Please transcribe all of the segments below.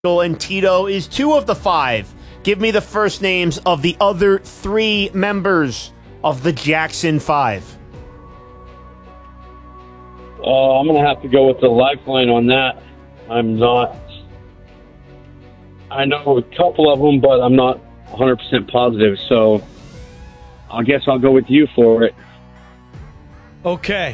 and Tito is 2 of the 5. Give me the first names of the other 3 members of the Jackson 5. I'm going to have to go with the lifeline on that. I know a couple of them, but I'm not 100% positive, so I guess I'll go with you for it. Okay.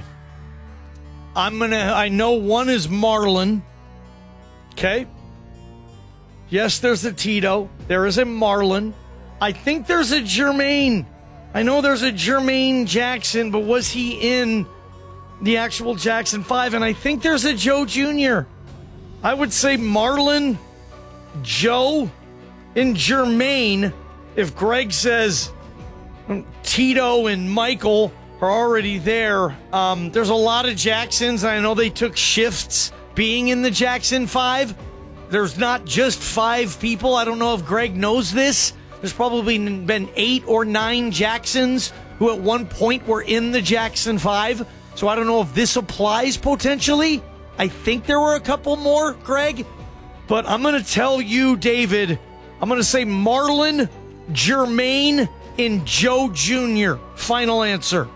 I know one is Marlon. Okay. Yes, there's a Tito. There is a Marlon. I think there's a Jermaine. I know there's a Jermaine Jackson, but was he in the actual Jackson 5? And I think there's a Joe Jr. I would say Marlon, Joe, and Jermaine. If Greg says Tito and Michael are already there, there's a lot of Jacksons. I know they took shifts being in the Jackson 5. There's not just 5 people. I don't know if Greg knows this. There's probably been 8 or 9 Jacksons who at one point were in the Jackson 5. So I don't know if this applies potentially. I think there were a couple more, Greg. But I'm going to tell you, David, I'm going to say Marlon, Jermaine, and Joe Jr. Final answer.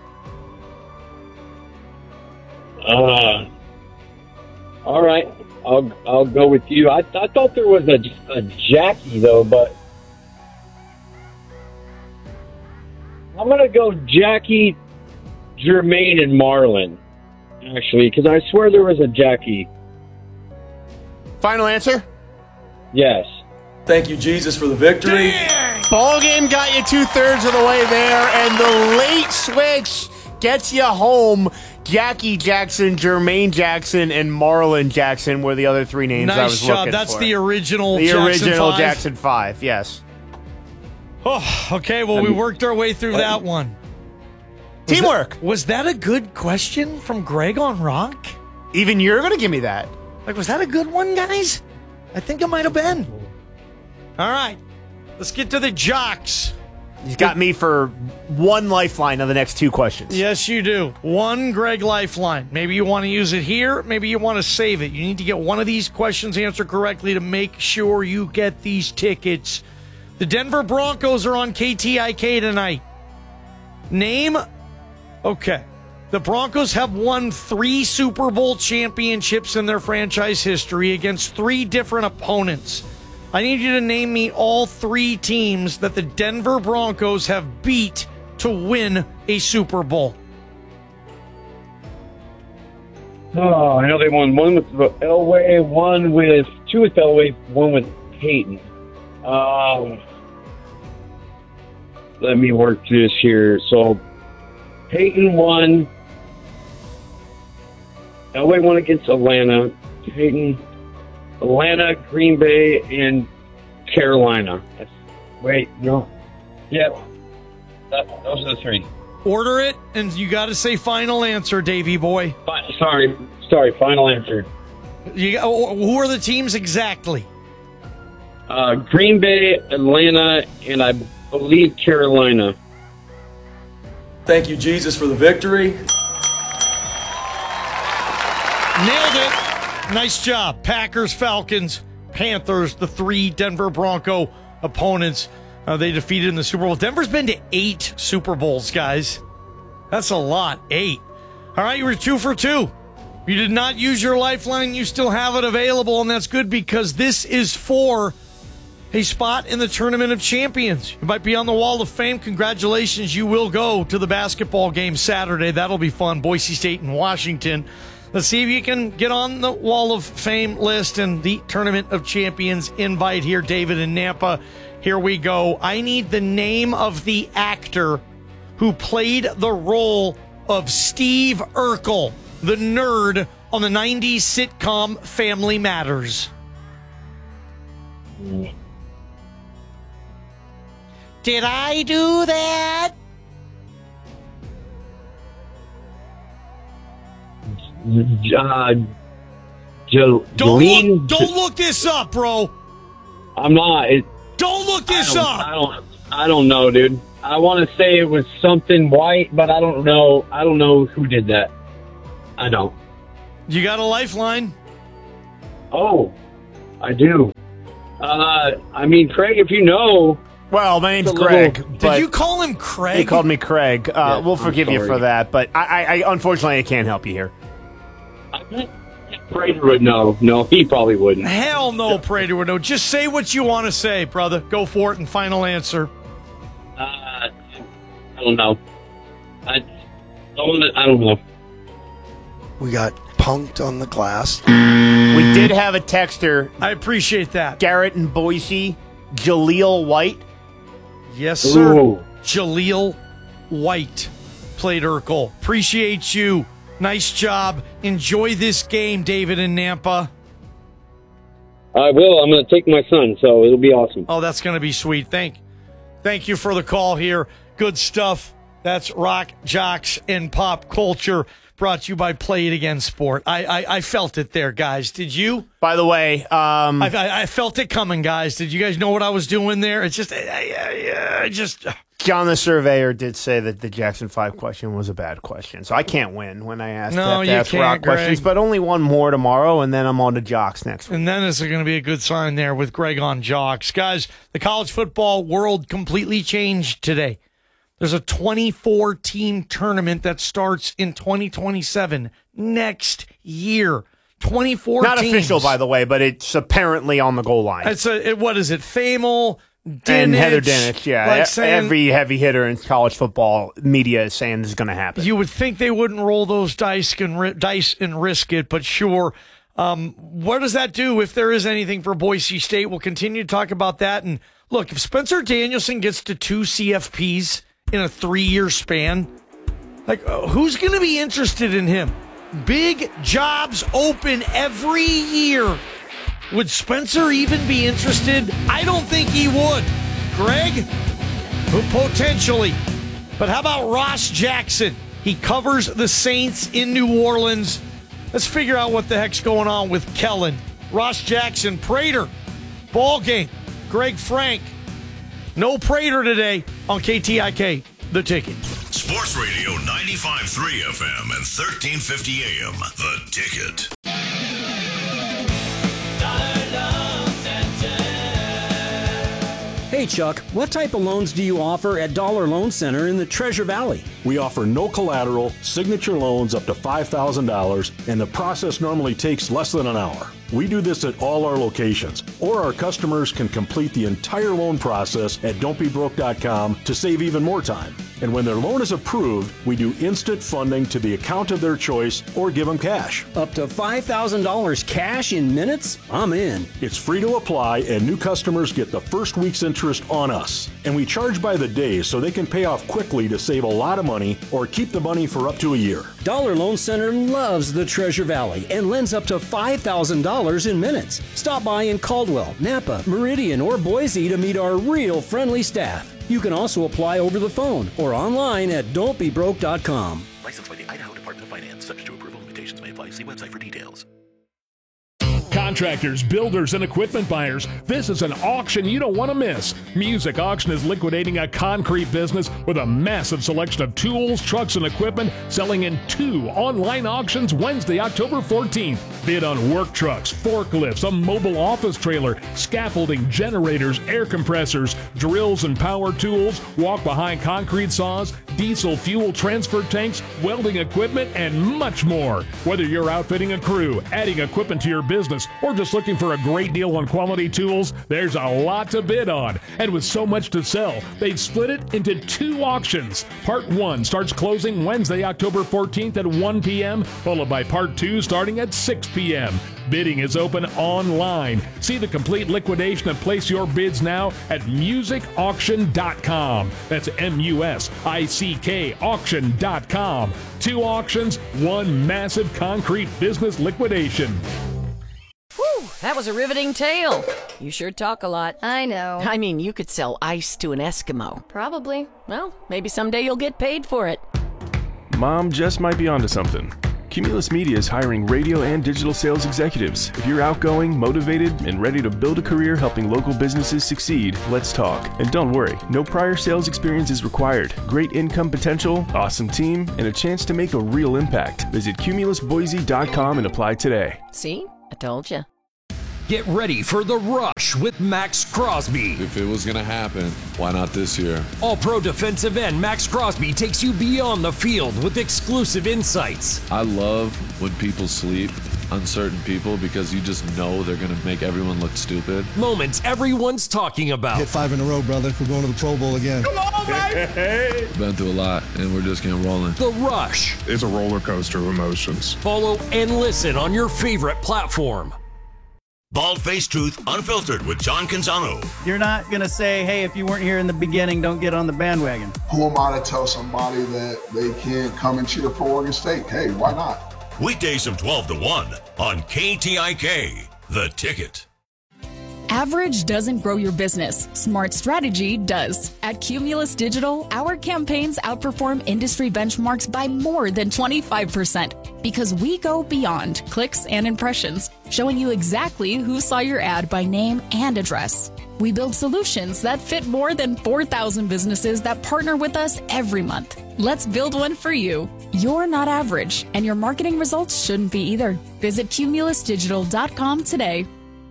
All right. I'll go with you. I thought there was a Jackie, though, but I'm going to go Jackie, Jermaine, and Marlon, actually, because I swear there was a Jackie. Final answer? Yes. Thank you, Jesus, for the victory. Ball game got you 2/3 of the way there, and the late switch gets you home. Jackie Jackson, Jermaine Jackson, and Marlon Jackson were the other 3 names I was looking for. Nice job. That's the original Jackson 5, yes. Oh, okay, well, we worked our way through that one. Teamwork. Was that a good question from Greg on Rock? Even you're going to give me that. Was that a good one, guys? I think it might have been. All right, let's get to the jocks. He's got me for 1 lifeline on the next 2 questions. Yes, you do. 1 Greg lifeline. Maybe you want to use it here. Maybe you want to save it. You need to get one of these questions answered correctly to make sure you get these tickets. The Denver Broncos are on KTIK tonight. Okay. The Broncos have won 3 Super Bowl championships in their franchise history against 3 different opponents. I need you to name me all 3 teams that the Denver Broncos have beat to win a Super Bowl. Oh, I know they won 1 with Elway, 2 with Elway, 1 with Peyton. Let me work this here. So, Peyton won. Elway won against Atlanta. Peyton, Atlanta, Green Bay, and Carolina. Wait, no. Yep. Those are the 3. Order it, and you got to say final answer, Davey boy. Sorry. Final answer. Who are the teams exactly? Green Bay, Atlanta, and I believe Carolina. Thank you, Jesus, for the victory. Nailed it. Nice job. Packers, Falcons, Panthers, the 3 Denver Bronco opponents they defeated in the Super Bowl. Denver's been to 8 Super Bowls, guys. That's a lot. 8. All right, you were 2 for 2. You did not use your lifeline. You still have it available, and that's good because this is for a spot in the Tournament of Champions. You might be on the Wall of Fame. Congratulations. You will go to the basketball game Saturday. That'll be fun. Boise State and Washington. Let's see if you can get on the Wall of Fame list and the Tournament of Champions invite here, David in Nampa. Here we go. I need the name of the actor who played the role of Steve Urkel, the nerd on the 90s sitcom Family Matters. Did I do that? Don't look this up, bro. I'm not. Don't look this up. I don't know, dude. I want to say it was something white, but I don't know. I don't know who did that. I don't. You got a lifeline? Oh, I do. Craig, if you know... Well, my name's It's a Greg. little- Did you call him Craig? He called me Craig. We'll forgive you sorry. for that, but I unfortunately I can't help you here. I bet Prater would know. No, he probably wouldn't. Hell no, Prater would know. Just say what you want to say, brother. Go for it and final answer. I don't know. I don't know. We got punked on the glass. We did have a texter, I appreciate that. Garrett in Boise, Jaleel White. Yes, sir. Ooh. Jaleel White played Urkel. Appreciate you. Nice job. Enjoy this game, David in Nampa. I will. I'm going to take my son, so it'll be awesome. Oh, that's going to be sweet. Thank you for the call here. Good stuff. That's Rock, Jocks, and Pop Culture, brought to you by Play It Again Sport. I felt it there, guys. Did you? By the way, I felt it coming, guys. Did you guys know what I was doing there? It's just, John the Surveyor did say that the Jackson 5 question was a bad question, so I can't win when I ask No, to you ask can't, rock questions, Greg. but only one more tomorrow, and then I'm on to Jocks next week. And then it's going to be a good sign there with Greg on Jocks. Guys, the college football world completely changed today. There's a 24-team tournament that starts in 2027, next year. 24 Not teams. official, by the way, but it's apparently on the goal line. What is it? Famel, Dinich, And Heather Dinich, yeah. Like saying, Every heavy hitter in college football media is saying this is going to happen. you would think they wouldn't roll those dice and risk it, but sure. What does that do if there is anything for Boise State? We'll continue to talk about that. And look, if Spencer Danielson gets to 2 CFPs in a 3-year span, who's going to be interested in him? Big jobs open every year. Would Spencer even be interested? I don't think he would. Greg? Potentially. But how about Ross Jackson? He covers the Saints in New Orleans. Let's figure out what the heck's going on with Kellen. Ross Jackson, Prater, ball game. Greg Frank. No Prater today on KTIK, The Ticket. Sports Radio 95.3 FM and 1350 AM. The Ticket. Hey Chuck, what type of loans do you offer at Dollar Loan Center in the Treasure Valley? We offer no collateral, signature loans up to $5,000, and the process normally takes less than an hour. We do this at all our locations, or our customers can complete the entire loan process at don'tbebroke.com to save even more time. And when their loan is approved, we do instant funding to the account of their choice or give them cash. Up to $5,000 cash in minutes? I'm in. It's free to apply, and new customers get the first week's interest on us. And we charge by the day so they can pay off quickly to save a lot of money or keep the money for up to a year. Dollar Loan Center loves the Treasure Valley and lends up to $5,000 in minutes. Stop by in Caldwell, Napa, Meridian, or Boise to meet our real friendly staff. You can also apply over the phone or online at don'tbebroke.com. Licensed by the Idaho Department of Finance. Subject to approval. Limitations may apply. See website for details. Contractors, builders, and equipment buyers, this is an auction you don't want to miss. Music Auction is liquidating a concrete business with a massive selection of tools, trucks, and equipment selling in 2 online auctions Wednesday, October 14th. Bid on work trucks, forklifts, a mobile office trailer, scaffolding, generators, air compressors, drills and power tools, walk-behind concrete saws, diesel fuel transfer tanks, welding equipment, and much more. Whether you're outfitting a crew, adding equipment to your business, or just looking for a great deal on quality tools, there's a lot to bid on. And with so much to sell, they've split it into 2 auctions. Part 1 starts closing Wednesday, October 14th at 1 p.m., followed by Part 2 starting at 6 p.m. Bidding is open online. See the complete liquidation and place your bids now at musicauction.com. That's MUSICK auction.com. 2 auctions, 1 massive concrete business liquidation. Whew, that was a riveting tale. You sure talk a lot. I know. I mean, you could sell ice to an Eskimo. Probably. Well, maybe someday you'll get paid for it. Mom just might be onto something. Cumulus Media is hiring radio and digital sales executives. If you're outgoing, motivated, and ready to build a career helping local businesses succeed, let's talk. And don't worry, no prior sales experience is required. Great income potential, awesome team, and a chance to make a real impact. Visit cumulusboise.com and apply today. See? I told you. Get ready for The Rush with Max Crosby. If it was going to happen, why not this year? All-Pro defensive end Max Crosby takes you beyond the field with exclusive insights. I love when people sleep on certain people because you just know they're going to make everyone look stupid. Moments everyone's talking about. Hit 5 in a row, brother. We're going to the Pro Bowl again. Come on, baby! Been through a lot, and we're just getting rolling. The Rush. It's a roller coaster of emotions. Follow and listen on your favorite platform. Bald-Faced Truth Unfiltered with John Canzano. You're not going to say, hey, if you weren't here in the beginning, don't get on the bandwagon. Who am I to tell somebody that they can't come and cheer for Oregon State? Hey, why not? Weekdays from 12 to 1 on KTIK, The Ticket. Average doesn't grow your business. Smart strategy does. At Cumulus Digital, our campaigns outperform industry benchmarks by more than 25% because we go beyond clicks and impressions, showing you exactly who saw your ad by name and address. We build solutions that fit more than 4,000 businesses that partner with us every month. Let's build one for you. You're not average, and your marketing results shouldn't be either. Visit cumulusdigital.com today.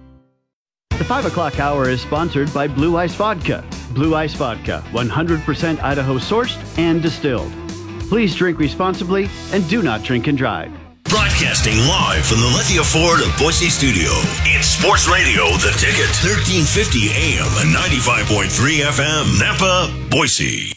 The 5 o'clock hour is sponsored by Blue Ice Vodka. Blue Ice Vodka, 100% Idaho sourced and distilled. Please drink responsibly and do not drink and drive. Broadcasting live from the Lithia Ford of Boise studio. It's Sports Radio, The Ticket, 1350 AM and 95.3 FM, Napa, Boise.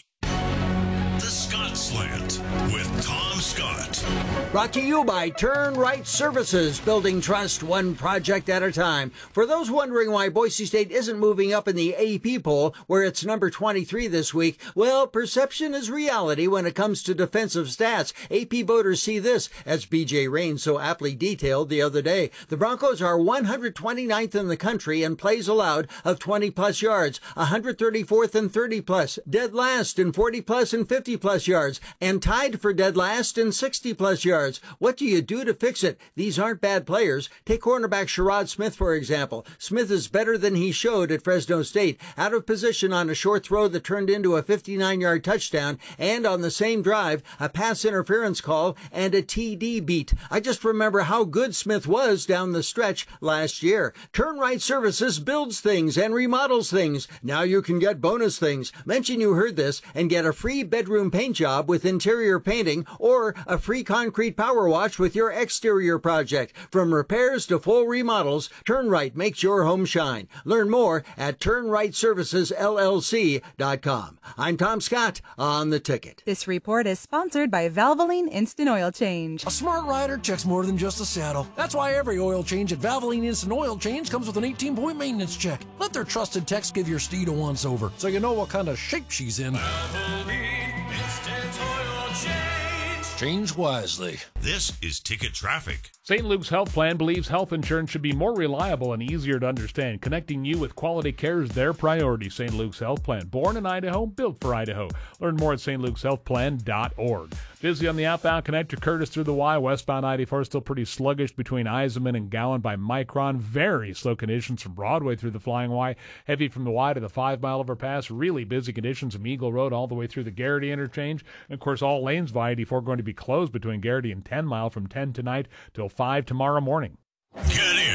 The Scott Slant with Tom Scott. Brought to you by Turn Right Services, building trust one project at a time. For those wondering why Boise State isn't moving up in the AP poll, where it's number 23 this week, well, perception is reality when it comes to defensive stats. AP voters see this, as B.J. Rain so aptly detailed the other day. The Broncos are 129th in the country in plays allowed of 20-plus yards, 134th in 30-plus, dead last in 40-plus and 50-plus yards, and tied for dead last in 60-plus yards. What do you do to fix it? These aren't bad players. Take cornerback Sherrod Smith, for example. Smith is better than he showed at Fresno State. Out of position on a short throw that turned into a 59-yard touchdown, and on the same drive, a pass interference call and a TD beat. I just remember how good Smith was down the stretch last year. Turn Right Services builds things and remodels things. Now you can get bonus things. Mention you heard this and get a free bedroom paint job with interior painting or a free concrete power wash with your exterior project. From repairs to full remodels, Turn Right makes your home shine. Learn more at TurnRightServicesLLC.com. I'm Tom Scott on The Ticket. This report is sponsored by Valvoline Instant Oil Change. A smart rider checks more than just a saddle. That's why every oil change at Valvoline Instant Oil Change comes with an 18-point maintenance check. Let their trusted techs give your steed a once-over so you know what kind of shape she's in. Valvoline Instant Oil Change. Change wisely. This is Ticket Traffic. St. Luke's Health Plan believes health insurance should be more reliable and easier to understand. Connecting you with quality care is their priority. St. Luke's Health Plan. Born in Idaho, built for Idaho. Learn more at stlukeshealthplan.org. Busy on the outbound connector Curtis through the Y. Westbound 94 still pretty sluggish between Eisenman and Gowan by Micron. Very slow conditions from Broadway through the Flying Y. Heavy from the Y to the 5-mile overpass. Really busy conditions from Eagle Road all the way through the Garrity interchange. And of course, all lanes of I-84 going to be closed between Garrity and 10 Mile from 10 tonight till 5 tomorrow morning. Get